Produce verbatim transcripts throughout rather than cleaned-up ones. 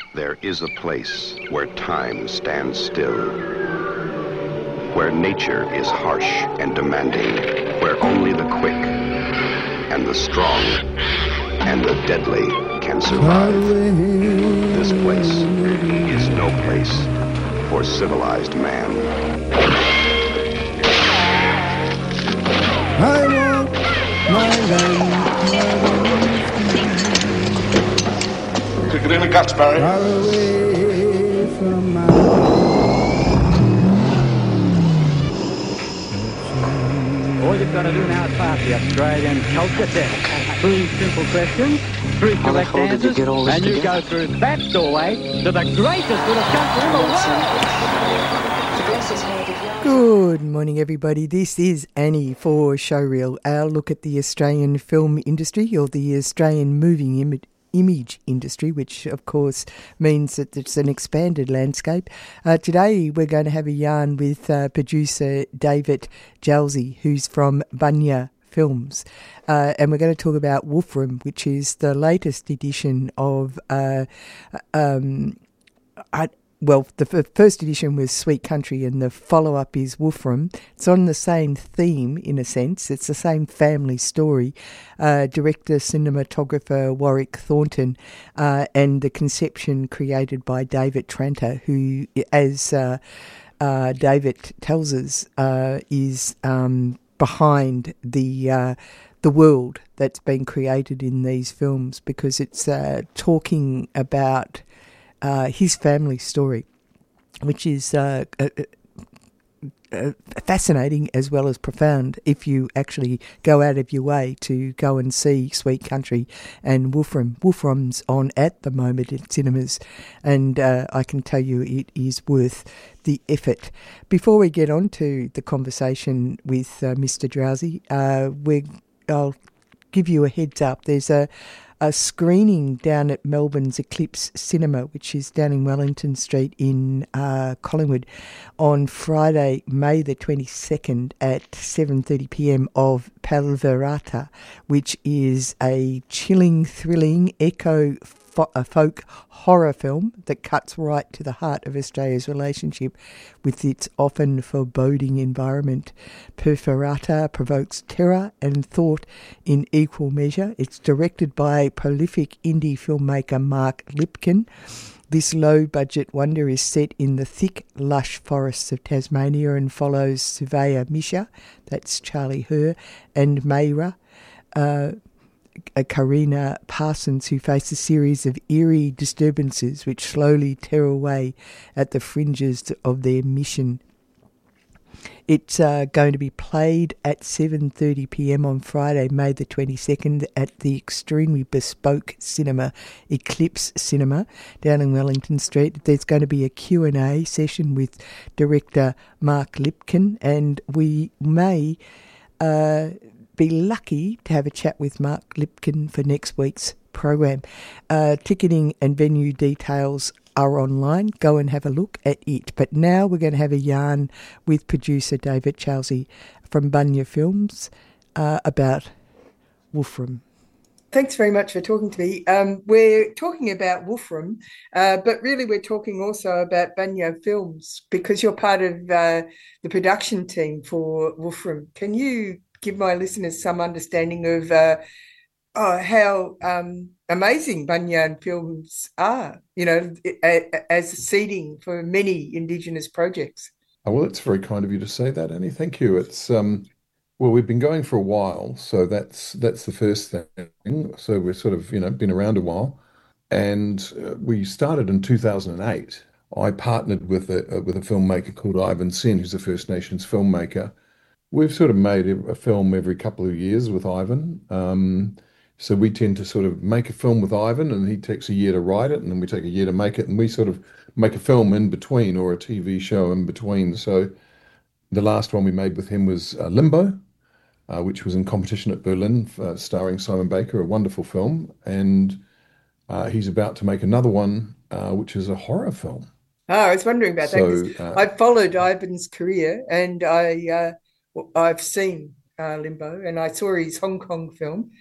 There is a place where time stands still, where nature is harsh and demanding, where only the quick and the strong and the deadly can survive. This place is no place for civilized man. I want my land. Kick it in the guts, Barry. Far away from my All you've got to do now is pass the Australian culture test. Three simple questions, three How the correct hell did you answers, get all this and you together? go through that doorway to the greatest little country in the world. Good morning, everybody. This is Annie for Showreel, our look at the Australian film industry, or the Australian moving image. image industry, which of course means that it's an expanded landscape. Uh, today we're going to have a yarn with uh, producer David Jalsey, who's from Bunya Films, uh, and we're going to talk about Wolfram, which is the latest edition of uh, um, I, well, the f- first edition was Sweet Country and the follow-up is Wolfram. It's on the same theme, in a sense. It's the same family story. Uh, director, cinematographer Warwick Thornton, uh, and the conception created by David Tranter, who, as uh, uh, David tells us, uh, is um, behind the... Uh, the world that's been created in these films, because it's uh, talking about Uh, his family story, which is uh, uh, uh, fascinating as well as profound if you actually go out of your way to go and see Sweet Country and Wolfram. Wolfram's on at the moment in cinemas, and uh, I can tell you it is worth the effort. Before we get on to the conversation with uh, Mister Drowsy, uh, we I'll give you a heads up. There's a a screening down at Melbourne's Eclipse Cinema, which is down in Wellington Street in uh, Collingwood, on Friday, May the twenty-second at seven thirty p.m. of Palverata, which is a chilling, thrilling, echo fo- a folk horror film that cuts right to the heart of Australia's relationship with its often foreboding environment. Palverata provokes terror and thought in equal measure. It's directed by prolific indie filmmaker Mark Lipkin. This low-budget wonder is set in the thick, lush forests of Tasmania and follows Surveyor Misha, that's Charlie Her, and Mayra, uh, Karina Parsons, who face a series of eerie disturbances which slowly tear away at the fringes of their mission. It's uh, going to be played at seven thirty p.m. on Friday, May the twenty-second, at the extremely bespoke cinema, Eclipse Cinema, down in Wellington Street. There's going to be a Q and A session with director Mark Lipkin, and we may uh, be lucky to have a chat with Mark Lipkin for next week's program. Uh, ticketing and venue details are online. Go and have a look at it. But now we're going to have a yarn with producer David Jalsey from Bunya Films uh, about Wolfram. Thanks very much for talking to me. Um, we're talking about Wolfram, uh, but really we're talking also about Bunya Films, because you're part of uh, the production team for Wolfram. Can you give my listeners some understanding of uh, oh, how um, amazing Bunya Films are, you know, as seeding for many Indigenous projects? Oh, well, it's very kind of you to say that, Annie. Thank you. It's um, well, we've been going for a while, so that's that's the first thing. So we're sort of, you know, been around a while, and uh, we started in two thousand eight. I partnered with a uh, with a filmmaker called Ivan Sen, who's a First Nations filmmaker. We've sort of made a film every couple of years with Ivan. Um, so we tend to sort of make a film with Ivan, and he takes a year to write it, and then we take a year to make it, and we sort of make a film in between, or a T V show in between. So the last one we made with him was uh, Limbo, uh, which was in competition at Berlin, uh, starring Simon Baker, a wonderful film. And uh, he's about to make another one, uh, which is a horror film. Oh, I was wondering about So, that, 'cause uh, I followed Ivan's career, and I, uh, well, I've seen uh, Limbo, and I saw his Hong Kong film.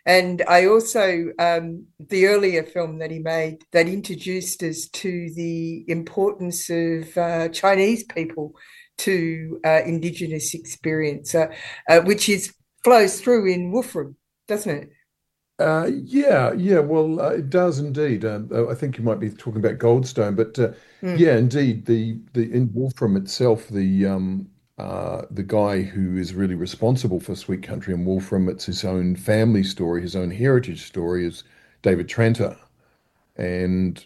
And I also, um, the earlier film that he made that introduced us to the importance of uh, Chinese people to uh, Indigenous experience, uh, uh, which is flows through in Wolfram, doesn't it? Uh, yeah, yeah. Well, uh, it does indeed. Um, uh, I think you might be talking about Goldstone, but uh, Mm. yeah, indeed. The the in Wolfram itself, the um, uh, the guy who is really responsible for Sweet Country and Wolfram, it's his own family story, his own heritage story, is David Tranter, and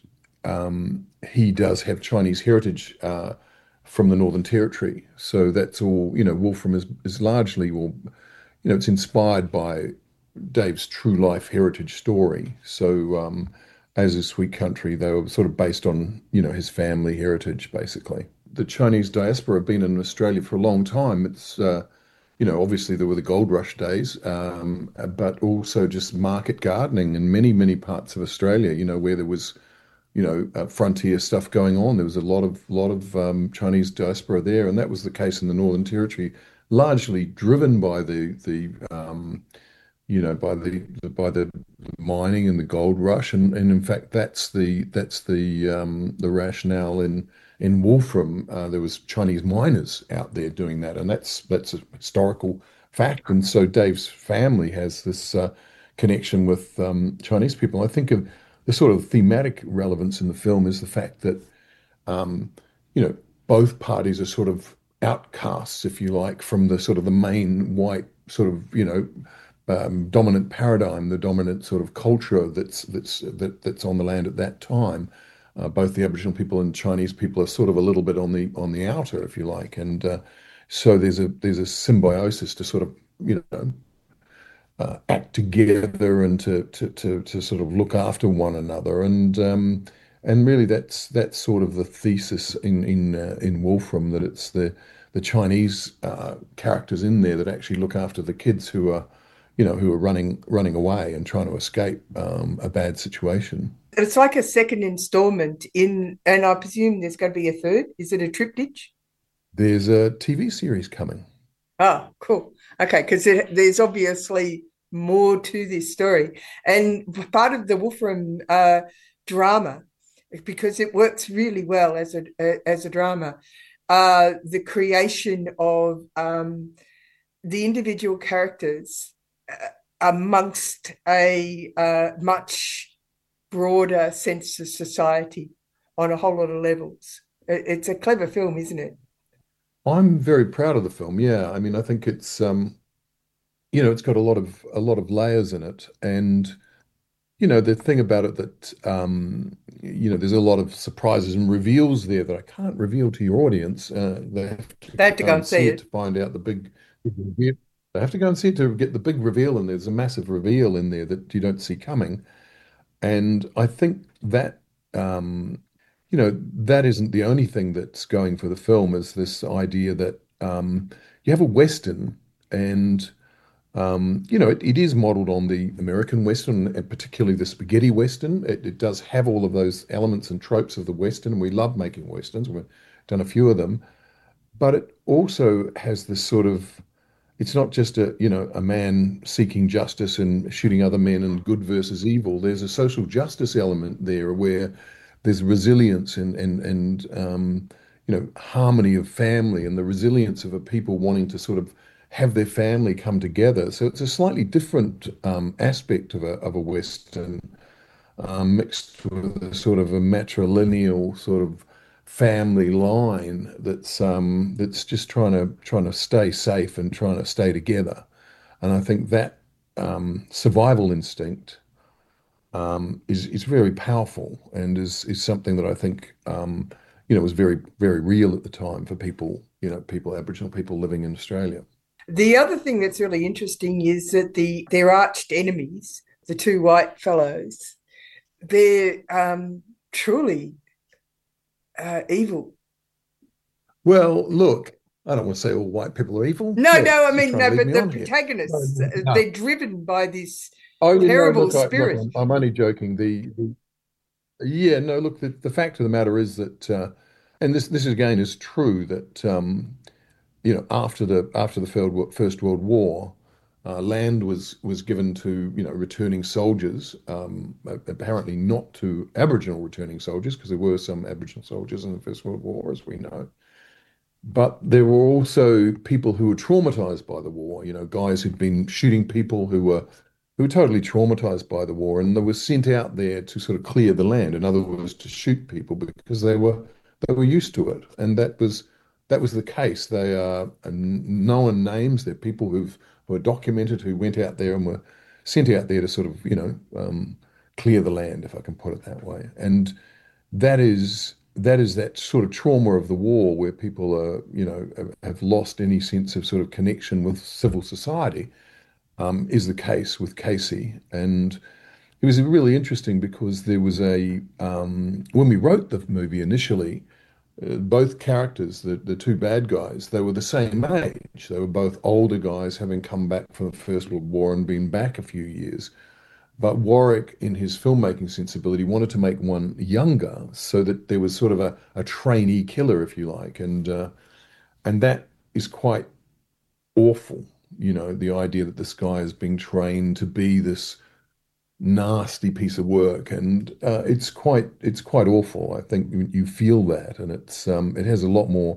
um, he does have Chinese heritage uh, from the Northern Territory. So that's all. You know, Wolfram is is largely, well, you know, it's inspired by Dave's true life heritage story. So, um, as is Sweet Country, they were sort of based on, you know, his family heritage, basically. The Chinese diaspora have been in Australia for a long time. It's, uh, you know, obviously there were the gold rush days, um, but also just market gardening in many, many parts of Australia, you know, where there was, you know, uh, frontier stuff going on. There was a lot of, lot of um, Chinese diaspora there, and that was the case in the Northern Territory, largely driven by the, the, um, you know, by the by the mining and the gold rush, and, and in fact, that's the that's the um, the rationale in in Wolfram. Uh, there was Chinese miners out there doing that, and that's that's a historical fact. And so Dave's family has this uh, connection with um, Chinese people. I think of the sort of thematic relevance in the film is the fact that um, you know, both parties are sort of outcasts, if you like, from the sort of the main white sort of, you know, um, dominant paradigm, the dominant sort of culture that's that's that, that's on the land at that time. Uh, both the Aboriginal people and Chinese people are sort of a little bit on the on the outer, if you like, and uh, so there's a there's a symbiosis to sort of, you know, uh, act together and to, to to to sort of look after one another, and um, and really that's that's sort of the thesis in in uh, in Wolfram, that it's the the Chinese uh, characters in there that actually look after the kids who are, you know, who are running running away and trying to escape um, a bad situation. It's like a second installment in, and I presume there's going to be a third. Is it a triptych? There's a T V series coming. Oh, cool. Okay, because there's obviously more to this story. And part of the Wolfram uh, drama, because it works really well as a, as a drama, uh, the creation of um, the individual characters uh, amongst a uh, much broader sense of society on a whole lot of levels. It's a clever film, isn't it? I'm very proud of the film. Yeah, I mean, I think it's um, you know, it's got a lot of a lot of layers in it, and you know, the thing about it that um, you know, there's a lot of surprises and reveals there that I can't reveal to your audience. Uh, they have to They have to go go and and see see it it. to find out the big, big reveal. They have to go and see it to get the big reveal, and there's a massive reveal in there that you don't see coming. And I think that um, you know, that isn't the only thing that's going for the film, is this idea that um, you have a Western, and um, you know, it, it is modeled on the American Western, and particularly the spaghetti Western. It, it does have all of those elements and tropes of the Western, and we love making Westerns. We've done a few of them, but it also has this sort of, it's not just a, you know, a man seeking justice and shooting other men and good versus evil. There's a social justice element there where there's resilience and and and um, you know, harmony of family and the resilience of a people wanting to sort of have their family come together. So it's a slightly different um, aspect of a of a Western, um, mixed with a sort of a matrilineal sort of family line that's um, that's just trying to trying to stay safe and trying to stay together. And I think that um, survival instinct um, is is very powerful, and is is something that I think um, you know, was very very real at the time for people, you know, people, Aboriginal people living in Australia. The other thing that's really interesting is that the their arched enemies, the two white fellows, they're um, truly uh, evil. Well, look, I don't want to say all white people are evil. No, Look, no, I you're mean, trying to no, lead but me the on here. No, protagonists, no, uh, no. they're driven by this Oh, you know, terrible look, I, look, spirit. I'm, I'm only joking. The, the yeah, no, look, the, the fact of the matter is that, uh, and this this again is true, that um, you know, after the after the First World First World War, Uh, land was was given to, you know, returning soldiers, um, apparently not to Aboriginal returning soldiers, because there were some Aboriginal soldiers in the First World War, as we know. But there were also people who were traumatized by the war, you know, guys who'd been shooting people who were who were totally traumatized by the war, and they were sent out there to sort of clear the land. In other words, to shoot people because they were they were used to it, and that was that was the case. They are known names. They're people who've who are documented who went out there and were sent out there to sort of, you know, um, clear the land, if I can put it that way. And that is that is that sort of trauma of the war where people are, you know, have lost any sense of sort of connection with civil society, um, is the case with Casey. And it was really interesting because there was a, um, when we wrote the movie initially, uh, both characters, the, the two bad guys, they were the same age. They were both older guys having come back from the First World War and been back a few years. But Warwick, in his filmmaking sensibility, wanted to make one younger so that there was sort of a, a trainee killer, if you like. And uh, and that is quite awful, you know, the idea that this guy is being trained to be this nasty piece of work. And uh, it's quite it's quite awful. I think you, you feel that, and it's um, it has a lot more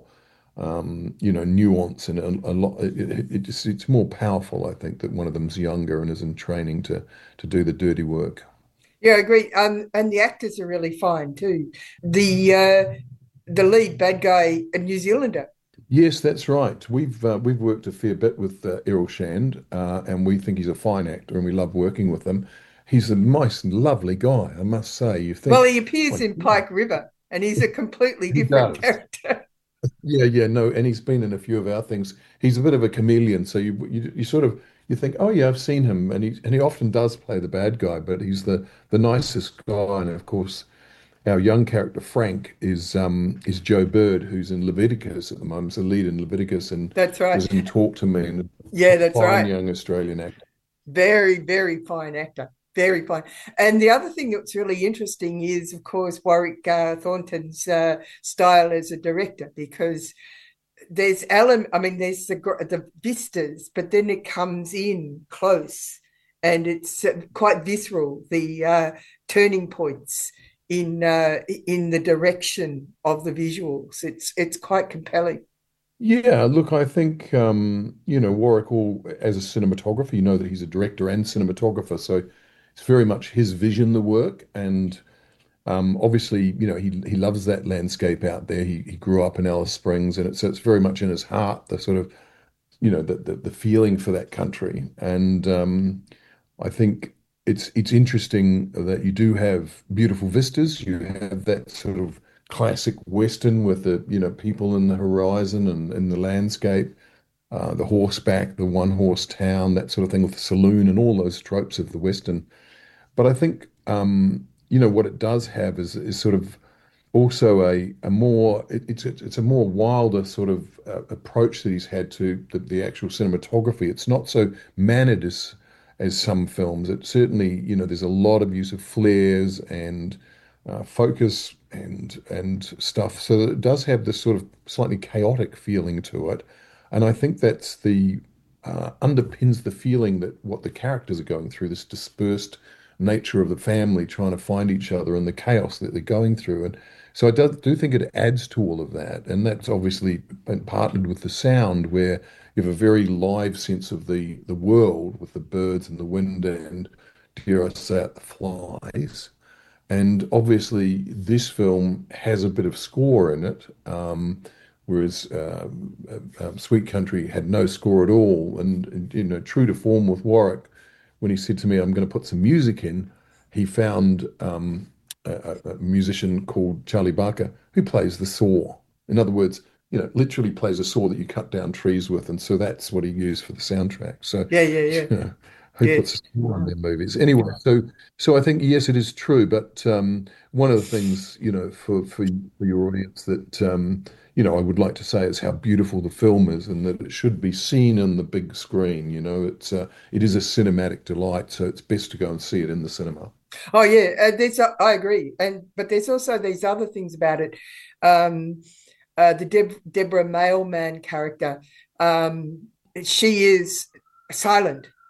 um, you know, nuance and a, a lot. It, it, it just it's more powerful, I think, that one of them's younger and is in training to to do the dirty work. Yeah, I agree. Um, and the actors are really fine too. The uh, the lead bad guy, a New Zealander. Yes, that's right. We've uh, we've worked a fair bit with uh, Errol Shand, uh, and we think he's a fine actor, and we love working with him. He's a nice and lovely guy, I must say. You think, Well, he appears like, in Pike River, and he's a completely he different does. character. Yeah, yeah, no, and he's been in a few of our things. He's a bit of a chameleon, so you you, you sort of you think, oh yeah, I've seen him, and he and he often does play the bad guy, but he's the the nicest guy. And of course, our young character Frank is um is Joe Bird, who's in Leviticus at the moment. He's the lead in Leviticus, and That's right. was in Talk to Me, and Yeah, a that's fine right. young Australian actor. Very, very fine actor. Very fine. And the other thing that's really interesting is, of course, Warwick uh, Thornton's uh, style as a director, because there's element. I mean, there's the the vistas, but then it comes in close, and it's uh, quite visceral. The uh, turning points in uh, in the direction of the visuals. It's it's quite compelling. Yeah, look, I think um, you know, Warwick, all as a cinematographer, you know that he's a director and cinematographer, so it's very much his vision, the work, and um, obviously, you know, he he loves that landscape out there. He he grew up in Alice Springs, and it's so it's very much in his heart, the sort of, you know, the the, the feeling for that country. And um, I think it's it's interesting that you do have beautiful vistas. You have that sort of classic Western with the, you know, people in the horizon and in the landscape, uh, the horseback, the one horse town, that sort of thing with the saloon and all those tropes of the Western. But I think um, you know, what it does have is is sort of also a a more it, it's it's a more wilder sort of uh, approach that he's had to the, the actual cinematography. It's not so mannered as as some films. It certainly, you know, there's a lot of use of flares and uh, focus and and stuff. So it does have this sort of slightly chaotic feeling to it, and I think that's the uh, underpins the feeling that what the characters are going through, this dispersed nature of the family trying to find each other and the chaos that they're going through. And so I do, do think it adds to all of that. And that's obviously been partnered with the sound, where you have a very live sense of the, the world with the birds and the wind and, dare I say it, the flies. And obviously, this film has a bit of score in it, um, whereas um, uh, um, Sweet Country had no score at all. And, and, you know, true to form with Warwick, when he said to me, "I'm going to put some music in," he found um, a, a musician called Charlie Barker who plays the saw. In other words, you know, literally plays a saw that you cut down trees with, and so that's what he used for the soundtrack. So, Yeah, yeah, yeah. you know, who Yeah. puts a saw in their movies? Anyway, so so I think yes, it is true. But um, one of the things, you know, for for, for your audience that um, you know, I would like to say is how beautiful the film is, and that it should be seen on the big screen. You know, it's uh, it is a cinematic delight, so it's best to go and see it in the cinema. Oh yeah, uh, there's uh, I agree, and but there's also these other things about it. Um, uh, the Deb Deborah Mailman character, um, she is silent.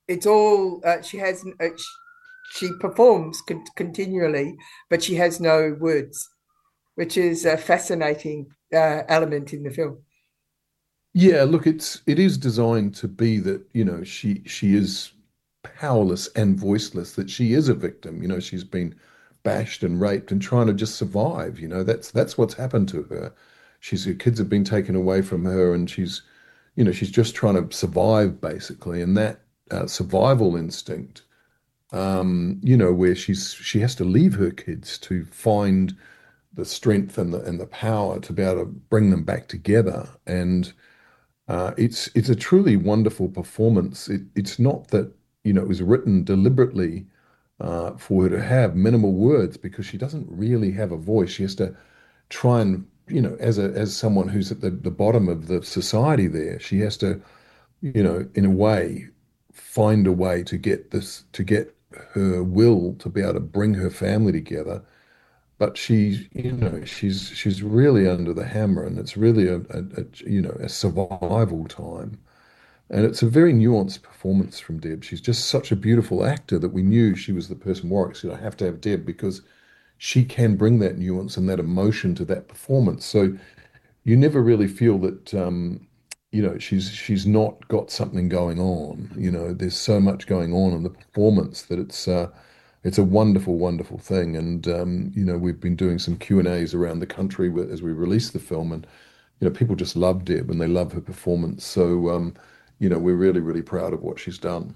it's all uh, she has. Uh, she performs con- continually, but she has no words, which is a fascinating uh, element in the film. Yeah, look, it's it is designed to be that, you know, she she is powerless and voiceless, that she is a victim. You know, she's been bashed and raped and trying to just survive. You know, that's that's what's happened to her. She's her kids have been taken away from her, and she's, you know, she's just trying to survive basically. And that uh, survival instinct, um, you know, where she's she has to leave her kids to find the strength and the and the power to be able to bring them back together. And uh, it's it's a truly wonderful performance. It, it's not that, you know, it was written deliberately uh, for her to have minimal words, because she doesn't really have a voice. She has to try and, you know, as a as someone who's at the, the bottom of the society there, she has to, you know, in a way, find a way to get this to get her will to be able to bring her family together. But she's, you know, she's she's really under the hammer, and it's really a, a, a you know a survival time. And it's a very nuanced performance from Deb. She's just such a beautiful actor that we knew she was the person. Warwick said, I have to have Deb because she can bring that nuance and that emotion to that performance. So you never really feel that, um, you know, she's she's not got something going on. You know, there's so much going on in the performance that it's uh, it's a wonderful, wonderful thing. And um, you know, we've been doing some Q and A's around the country with, as we release the film, and you know, people just love Deb and they love her performance. So um, you know, we're really, really proud of what she's done.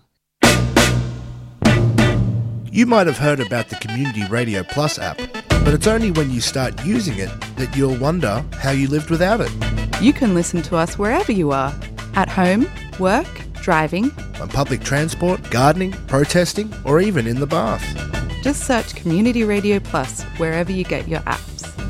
You might have heard about the Community Radio Plus app, but it's only when you start using it that you'll wonder how you lived without it. You can listen to us wherever you are, at home, work, driving, on public transport, gardening, protesting, or even in the bath. Just search Community Radio Plus wherever you get your apps.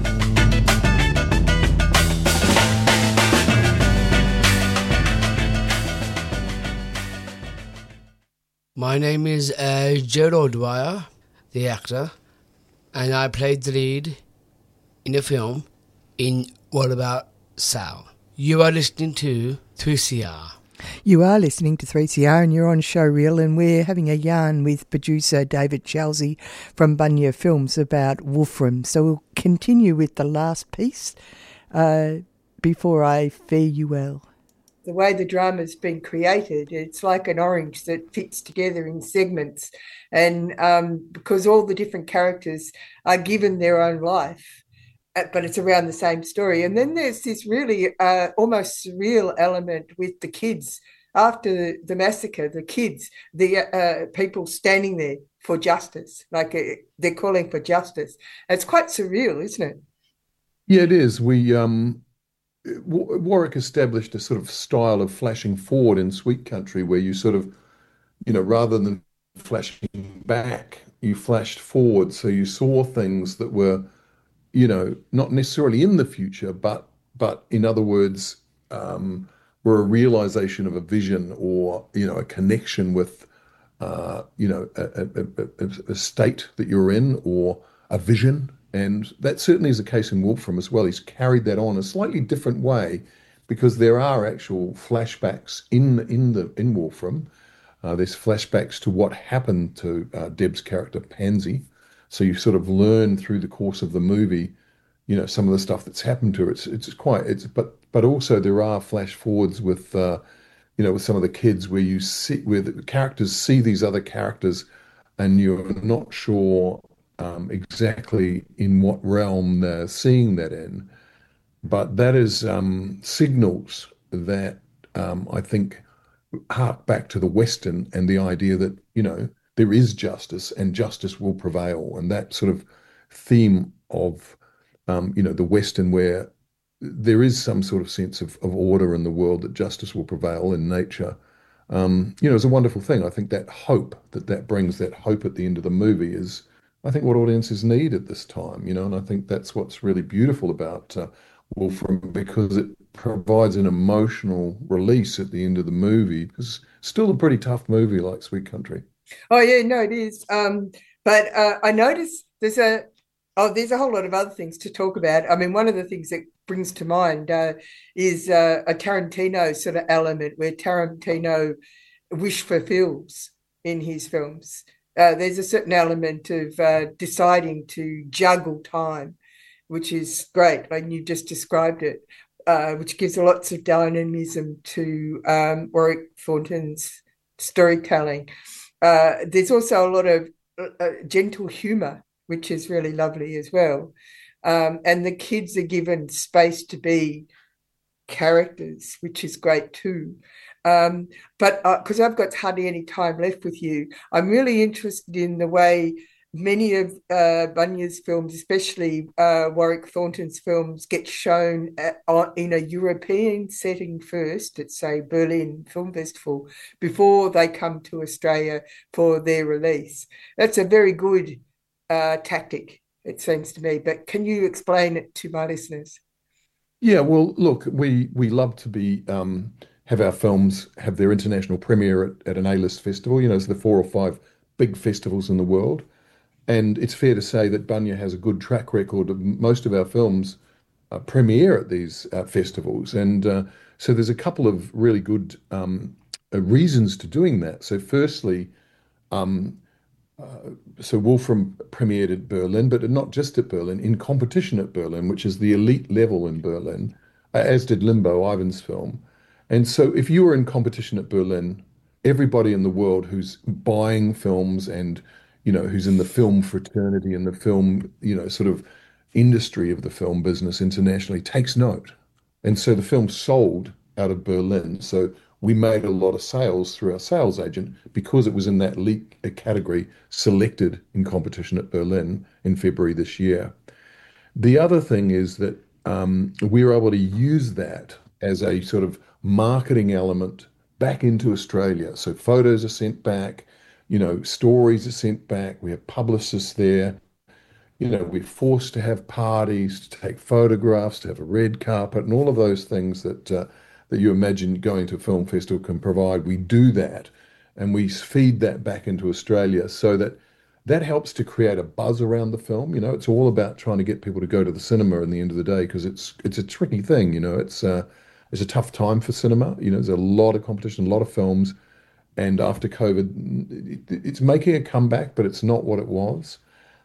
My name is uh, Gerald Dwyer, the actor, and I played the lead in a film in What About Sal. You are listening to three C R. You are listening to three C R and you're on Showreel, and we're having a yarn with producer David Chelsea from Bunya Films about Wolfram. So we'll continue with the last piece uh, before I fare you well. The way the drama's been created, it's like an orange that fits together in segments. And um, because all the different characters are given their own life, but it's around the same story. And then there's this really uh, almost surreal element with the kids. After the massacre, the kids, the uh, people standing there for justice, like uh, they're calling for justice. It's quite surreal, isn't it? Yeah, it is. We... Um... Warwick established a sort of style of flashing forward in Sweet Country where you sort of, you know, rather than flashing back, you flashed forward. So you saw things that were, you know, not necessarily in the future, but, but in other words, um, were a realization of a vision or, you know, a connection with, uh, you know, a, a, a, a state that you're in or a vision. And that certainly is the case in Wolfram as well. He's carried that on a slightly different way because there are actual flashbacks in in the in Wolfram. Uh, there's flashbacks to what happened to uh, Deb's character Pansy. So you sort of learn through the course of the movie, you know, some of the stuff that's happened to her. It's it's quite it's but but also there are flash forwards with uh, you know, with some of the kids where you see where the characters see these other characters, and you're not sure. Um, exactly in what realm they're seeing that in. But that is um, signals that um, I think hark back to the Western and the idea that, you know, there is justice and justice will prevail. And that sort of theme of, um, you know, the Western where there is some sort of sense of, of order in the world, that justice will prevail in nature. Um, you know, it's a wonderful thing. I think that hope that that brings, that hope at the end of the movie is, I think, what audiences need at this time, you know, and I think that's what's really beautiful about uh, Wolfram, because it provides an emotional release at the end of the movie, because it's still a pretty tough movie like Sweet Country. Oh, yeah, no, it is. Um, but uh, I noticed there's a, oh, there's a whole lot of other things to talk about. I mean, one of the things that brings to mind uh, is uh, a Tarantino sort of element where Tarantino wish fulfills. in his films. Uh, there's a certain element of uh, deciding to juggle time, which is great, and you just described it, uh, which gives lots of dynamism to um, Warwick Thornton's storytelling. Uh, there's also a lot of uh, gentle humour, which is really lovely as well. Um, and the kids are given space to be characters, which is great too. Um, but because uh, I've got hardly any time left with you, I'm really interested in the way many of uh, Bunya's films, especially uh, Warwick Thornton's films, get shown at, uh, in a European setting first at, say, Berlin Film Festival, before they come to Australia for their release. That's a very good uh, tactic, it seems to me. But can you explain it to my listeners? Yeah, well, look, we we love to be um, have our films have their international premiere at, at an A-list festival. You know, it's the four or five big festivals in the world. And it's fair to say that Bunya has a good track record of most of our films uh, premiere at these uh, festivals. And uh, so there's a couple of really good um, uh, reasons to doing that. So firstly, um, uh, so Wolfram premiered at Berlin, but not just at Berlin, in competition at Berlin, which is the elite level in Berlin, uh, as did Limbo, Ivan's film. And so if you were in competition at Berlin, everybody in the world who's buying films and, you know, who's in the film fraternity and the film, you know, sort of industry of the film business internationally takes note. And so the film sold out of Berlin. So we made a lot of sales through our sales agent because it was in that elite category selected in competition at Berlin in February this year. The other thing is that um, we were able to use that as a sort of marketing element back into Australia. So photos are sent back, you know, stories are sent back. We have publicists there. You know, we're forced to have parties, to take photographs, to have a red carpet, and all of those things that uh, that you imagine going to a film festival can provide. We do that, and we feed that back into Australia so that that helps to create a buzz around the film. You know, it's all about trying to get people to go to the cinema in the end of the day, because it's it's a tricky thing. You know, it's uh, it's a tough time for cinema. You know, there's a lot of competition, a lot of films. And after COVID, it's making a comeback, but it's not what it was.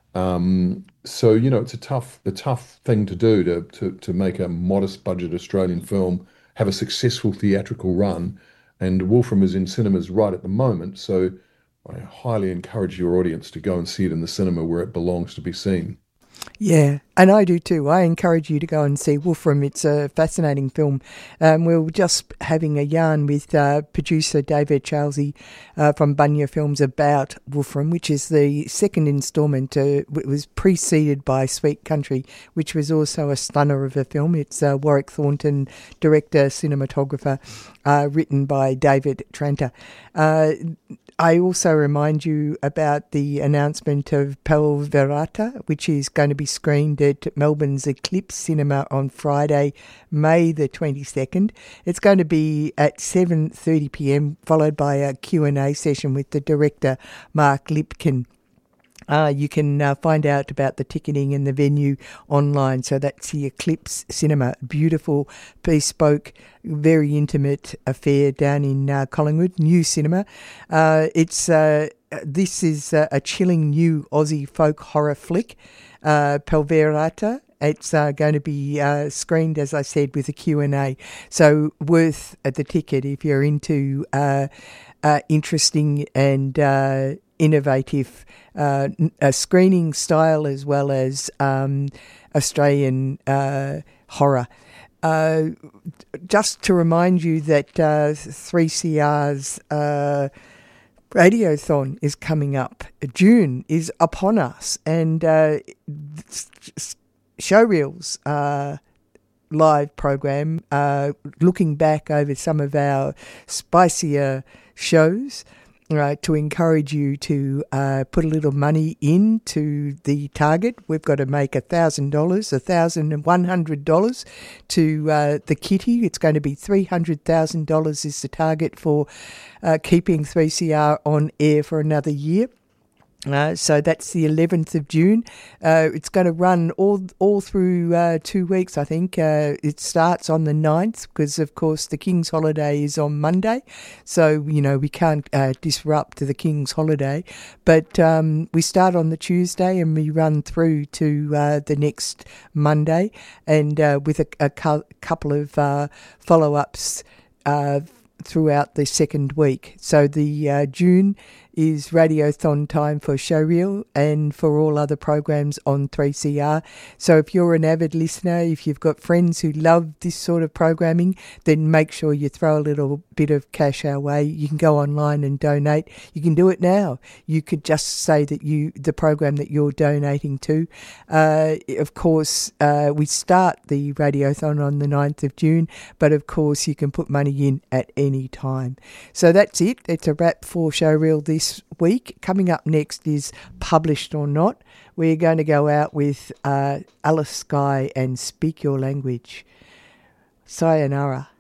Um, so, you know, it's a tough, a tough thing to do to, to, to make a modest budget Australian film have a successful theatrical run. And Wolfram is in cinemas right at the moment. So I highly encourage your audience to go and see it in the cinema where it belongs to be seen. Yeah, and I do too. I encourage you to go and see Wolfram. It's a fascinating film. Um, we were just having a yarn with uh, producer David Charlesy uh, from Bunya Films about Wolfram, which is the second instalment. Uh, it was preceded by Sweet Country, which was also a stunner of a film. It's uh, Warwick Thornton, director, cinematographer, uh, written by David Tranter. Uh, I also remind you about the announcement of Pelverata, which is going to be screened at Melbourne's Eclipse Cinema on Friday, May the twenty-second. It's going to be at seven thirty p m, followed by a Q and A session with the director, Mark Lipkin. Uh, you can uh, find out about the ticketing and the venue online. So that's the Eclipse Cinema. Beautiful, bespoke, very intimate affair down in uh, Collingwood, new cinema. Uh, it's uh, this is uh, a chilling new Aussie folk horror flick, uh, Pelverata. It's uh, going to be uh, screened, as I said, with a Q and A. So worth uh, the ticket if you're into uh, uh, interesting and uh, innovative uh, uh, screening style, as well as um, Australian uh, horror. Uh, just to remind you that uh, three C R's uh, Radiothon is coming up. June is upon us, and uh, Showreel's uh, live program, uh, looking back over some of our spicier shows, Uh, to encourage you to uh, put a little money into the target. We've got to make one thousand dollars, one thousand one hundred dollars to uh, the kitty. It's going to be three hundred thousand dollars is the target for uh, keeping three C R on air for another year. Uh, so that's the eleventh of June. Uh, it's going to run all all through uh, two weeks, I think. Uh, it starts on the ninth because, of course, the King's holiday is on Monday. So, you know, we can't uh, disrupt the King's holiday. But um, we start on the Tuesday and we run through to uh, the next Monday, and uh, with a, a cu- couple of uh, follow-ups uh, throughout the second week. So the uh, June is Radiothon time for Showreel and for all other programs on three C R. So if you're an avid listener, if you've got friends who love this sort of programming, then make sure you throw a little bit of cash our way. You can go online and donate. You can do it now. You could just say that you the program that you're donating to. Uh, of course, uh, we start the Radiothon on the ninth of June, but of course you can put money in at any time. So that's it. It's a wrap for Showreel this week. Coming up next is Published or Not. We're going to go out with uh, Alice Skye and Speak Your Language. Sayonara.